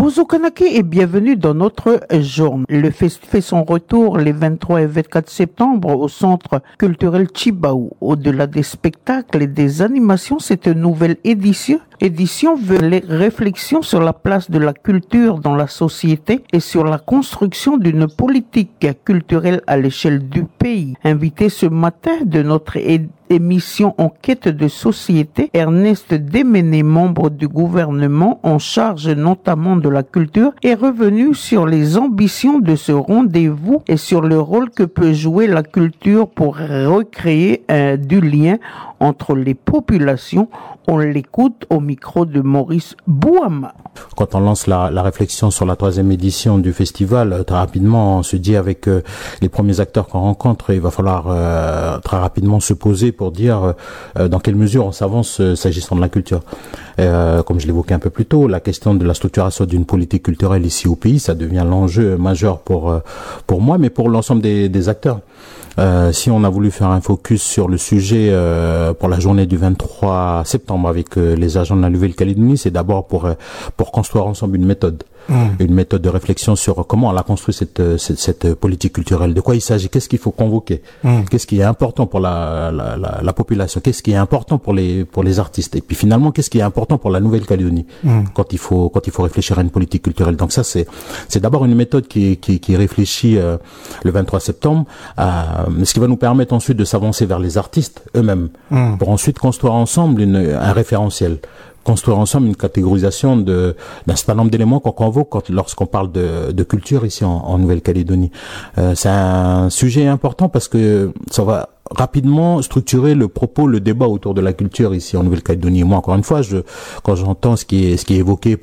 Bonjour Kanake et bienvenue dans notre journée. Le festival fait son retour les 23 et 24 septembre au Centre culturel Chibaou. Au-delà des spectacles et des animations, cette nouvelle édition veut les réflexions sur la place de la culture dans la société et sur la construction d'une politique culturelle à l'échelle du pays. Invité ce matin de notre émission Enquête de société, Ernest Déméné, membre du gouvernement en charge notamment de la culture, est revenu sur les ambitions de ce rendez-vous et sur le rôle que peut jouer la culture pour recréer du lien entre les populations. On l'écoute au micro de Maurice Bouama. Quand on lance la réflexion sur la 3e édition du festival, très rapidement, on se dit avec les premiers acteurs qu'on rencontre, il va falloir très rapidement se poser pour dire dans quelle mesure on s'avance s'agissant de la culture. Comme je l'évoquais un peu plus tôt, la question de la structuration d'une politique culturelle ici au pays, ça devient l'enjeu majeur pour moi, mais pour l'ensemble des acteurs. Si on a voulu faire un focus sur le sujet pour la journée du 23 septembre avec les agents de la Nouvelle-Calédonie, c'est d'abord pour construire ensemble une méthode de réflexion sur comment on a construit cette politique culturelle. De quoi il s'agit? Qu'est-ce qu'il faut convoquer? Qu'est-ce qui est important pour la population? Qu'est-ce qui est important pour les artistes? Et puis finalement, qu'est-ce qui est important pour la Nouvelle-Calédonie quand il faut réfléchir à une politique culturelle? Donc ça, c'est d'abord une méthode qui réfléchit le 23 septembre, ce qui va nous permettre ensuite de s'avancer vers les artistes eux-mêmes pour ensuite construire ensemble un référentiel. Construire ensemble une catégorisation d'un certain nombre d'éléments qu'on convoque lorsqu'on parle de culture ici en Nouvelle-Calédonie. C'est un sujet important parce que ça va rapidement structurer le propos, le débat autour de la culture ici en Nouvelle-Calédonie. Moi, encore une fois, quand j'entends ce qui est évoqué